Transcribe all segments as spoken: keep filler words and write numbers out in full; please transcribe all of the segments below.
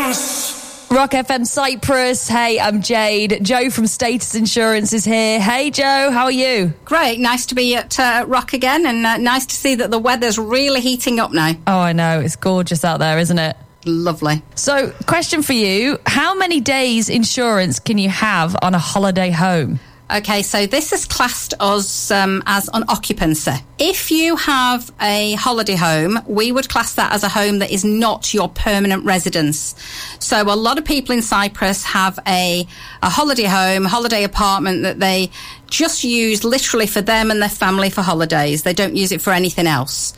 Cyprus. Rock F M Cyprus. Hey, I'm Jade. Joe from Status Insurance is here. Hey, Joe, how are you? Great. Nice to be at uh, Rock again, and uh, nice to see that the weather's really heating up now. Oh, I know. It's gorgeous out there, isn't it? Lovely. So, question for you. How many days insurance can you have on a holiday home? Okay, so this is classed as, um, as an occupancy. If you have a holiday home, we would class that as a home that is not your permanent residence. So a lot of people in Cyprus have a, a holiday home, holiday apartment that they just use literally for them and their family for holidays. They don't use it for anything else.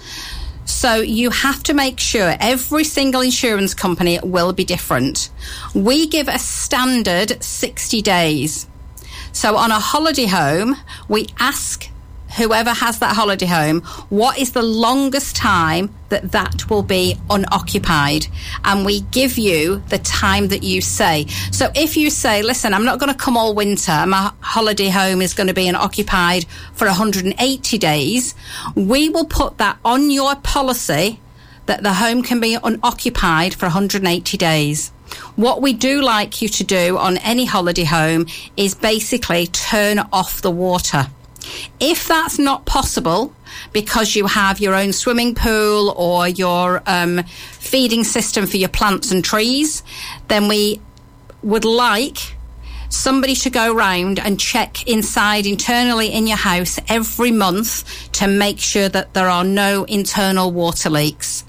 So you have to make sure every single insurance company will be different. We give a standard sixty days. So on a holiday home, we ask whoever has that holiday home, what is the longest time that that will be unoccupied? And we give you the time that you say. So if you say, listen, I'm not going to come all winter, my holiday home is going to be unoccupied for one hundred eighty days, we will put that on your policy that the home can be unoccupied for one hundred eighty days. What we do like you to do on any holiday home is basically turn off the water. If that's not possible because you have your own swimming pool or your um, feeding system for your plants and trees, then we would like somebody to go round and check inside internally in your house every month to make sure that there are no internal water leaks.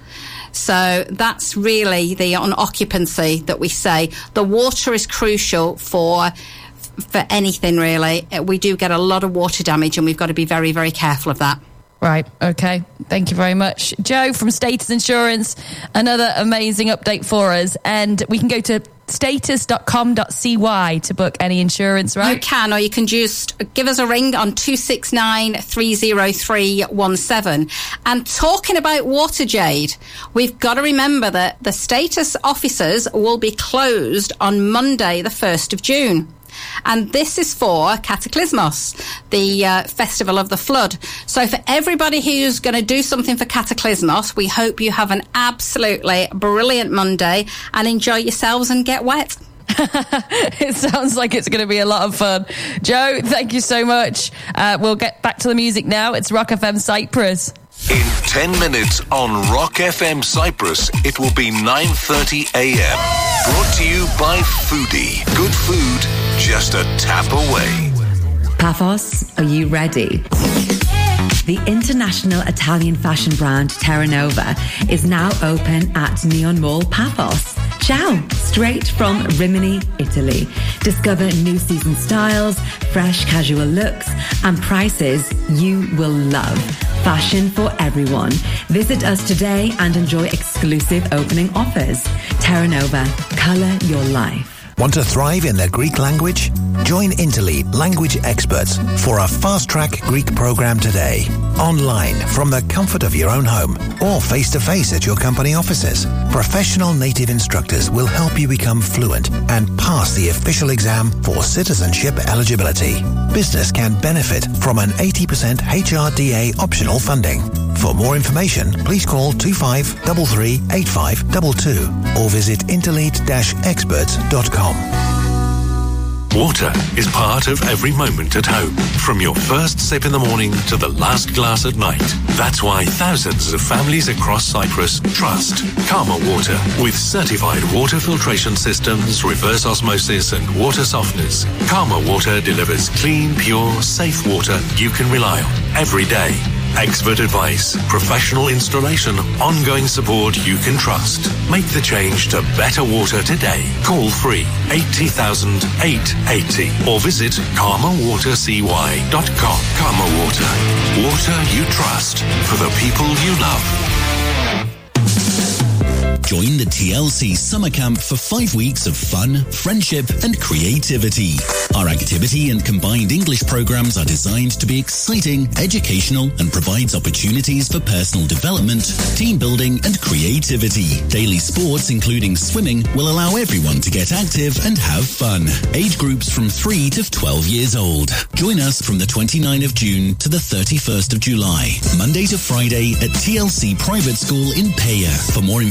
So that's really the on occupancy that we say. The water is crucial for for anything, really. We do get a lot of water damage, and we've got to be very, very careful of that. Right, okay. Thank you very much. Joe from Status Insurance, another amazing update for us. And we can go to status dot com dot c y to book any insurance, right? You can, or you can just give us a ring on two six nine, three oh three one seven. And talking about water, Jade, we've got to remember that the Status offices will be closed on Monday, the first of June. And this is for Cataclysmos, the uh, Festival of the Flood. So for everybody who's going to do something for Cataclysmos, we hope you have an absolutely brilliant Monday and enjoy yourselves and get wet. It sounds like it's going to be a lot of fun. Joe, thank you so much. Uh, we'll get back to the music now. It's Rock F M Cyprus. In ten minutes on Rock F M Cyprus, it will be nine thirty a.m. Brought to you by Foodie. Good food, just a tap away. Paphos, are you ready? The international Italian fashion brand Terra Nova is now open at Neon Mall Paphos. Ciao! Straight from Rimini, Italy. Discover new season styles, fresh casual looks, and prices you will love. Fashion for everyone. Visit us today and enjoy exclusive opening offers. Terra Nova, colour your life. Want to thrive in the Greek language? Join Interlead Language Experts for a fast-track Greek program today. Online from the comfort of your own home or face-to-face at your company offices. Professional native instructors will help you become fluent and pass the official exam for citizenship eligibility. Business can benefit from an eighty percent H R D A optional funding. For more information, please call two five three three, eight five two two or visit interlead dash experts dot com. Water is part of every moment at home, from your first sip in the morning to the last glass at night. That's why thousands of families across Cyprus trust Karma Water. With certified water filtration systems, reverse osmosis and water softeners, Karma Water delivers clean, pure, safe water you can rely on every day. Expert advice, professional installation, ongoing support you can trust. Make the change to better water today. Call free eighty thousand eight eighty or visit karma water c y dot com. Karma Water. Water you trust for the people you love. Join the T L C Summer Camp for five weeks of fun, friendship, and creativity. Our activity and combined English programs are designed to be exciting, educational, and provides opportunities for personal development, team building, and creativity. Daily sports, including swimming, will allow everyone to get active and have fun. Age groups from three to twelve years old. Join us from the twenty-ninth of June to the thirty-first of July, Monday to Friday at T L C Private School in Peja. For more information,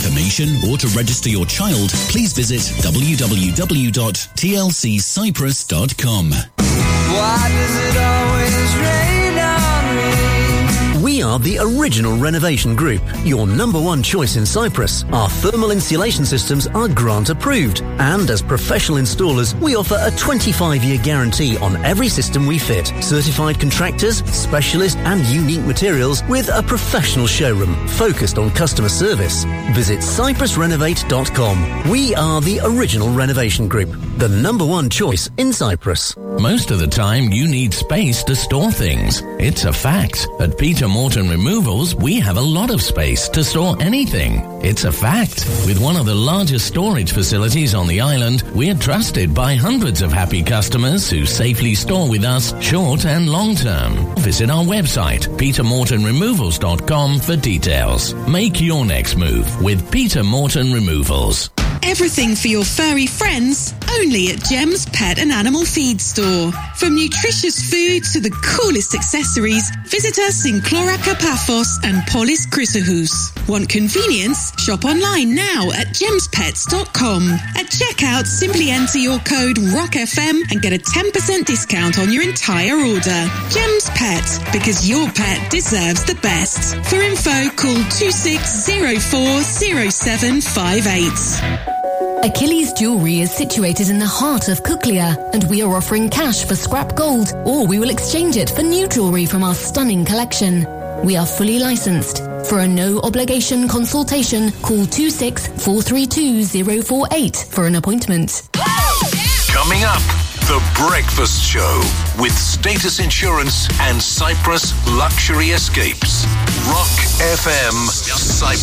children or to register your child, please visit w w w dot t l c cyprus dot com. Why does it always rain on me? We are the original renovation group, your number one choice in Cyprus. Our thermal insulation systems are grant approved, and as professional installers, we offer a twenty-five year guarantee on every system we fit. Certified contractors, specialist and unique materials with a professional showroom focused on customer service. Visit cyprus renovate dot com. We are the original renovation group, the number one choice in Cyprus. Most of the time, you need space to store things. It's a fact. At Peter Morton Removals, we have a lot of space to store anything. It's a fact. With one of the largest storage facilities on the island, we're trusted by hundreds of happy customers who safely store with us short and long term. Visit our website, peter morton removals dot com, for details. Make your next move with Peter Morton Removals. Everything for your furry friends, only at Gem's Pet and Animal Feed Store. From nutritious food to the coolest accessories, visit us in Cloraca Paphos and Polis Chrysohous. Want convenience? Shop online now at gems pets dot com. At checkout, simply enter your code rock F M and get a ten percent discount on your entire order. Gem's Pet, because your pet deserves the best. For info, call two six zero four zero seven five eight. Achilles Jewellery is situated in the heart of Kuklia, and we are offering cash for scrap gold, or we will exchange it for new jewellery from our stunning collection. We are fully licensed. For a no-obligation consultation, call two six four three two zero four eight for an appointment. Coming up, The Breakfast Show with Status Insurance and Cyprus Luxury Escapes. Rock F M Cyprus.